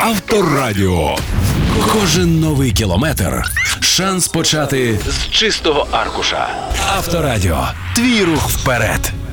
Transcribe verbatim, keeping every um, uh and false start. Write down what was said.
Авторадіо. Кожен новий кілометр – шанс почати з чистого аркуша. Авторадіо. Твій рух вперед.